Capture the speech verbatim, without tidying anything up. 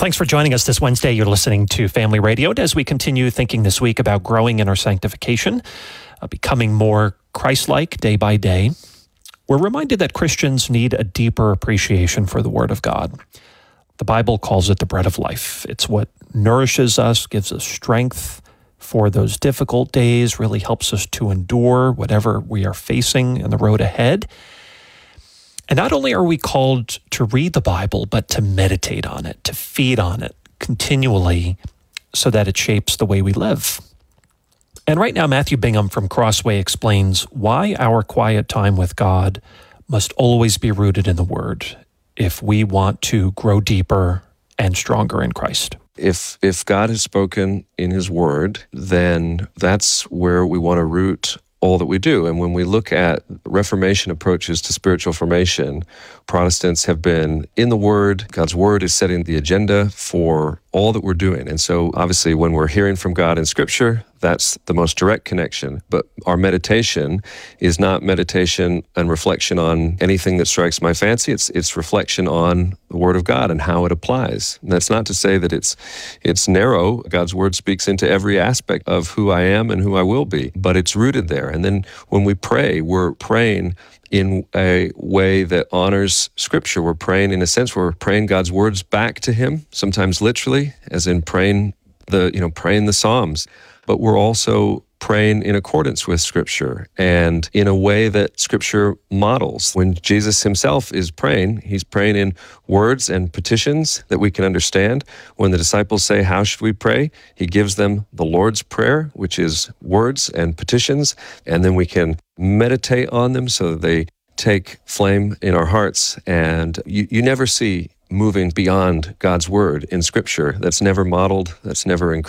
Thanks for joining us this Wednesday. You're listening to Family Radio as we continue thinking this week about growing in our sanctification, uh, becoming more Christ-like day by day. We're reminded that Christians need a deeper appreciation for the Word of God. The Bible calls it the bread of life. It's what nourishes us, gives us strength for those difficult days, really helps us to endure whatever we are facing in the road ahead. And not only are we called to read the Bible, but to meditate on it, to feed on it continually so that it shapes the way we live. And right now, Matthew Bingham from Crossway explains why our quiet time with God must always be rooted in the Word if we want to grow deeper and stronger in Christ. If if God has spoken in His Word, then that's where we want to root all that we do. And when we look at Reformation approaches to spiritual formation, Protestants have been in the Word. God's Word is setting the agenda for all that we're doing. And so obviously when we're hearing from God in Scripture, that's the most direct connection. But our meditation is not meditation and reflection on anything that strikes my fancy. It's it's reflection on the Word of God and how it applies. And that's not to say that it's it's narrow. God's Word speaks into every aspect of who I am and who I will be, but it's rooted there. And then when we pray, we're praying in a way that honors Scripture. We're praying, in a sense, we're praying God's words back to Him, sometimes literally, as in praying the, you know, praying the Psalms. But we're also praying in accordance with Scripture and in a way that Scripture models. When Jesus Himself is praying, He's praying in words and petitions that we can understand. When the disciples say, "How should we pray?" He gives them the Lord's Prayer, which is words and petitions, and then we can meditate on them so that they take flame in our hearts. And you, you never see moving beyond God's Word in Scripture. That's never modeled, that's never encouraged.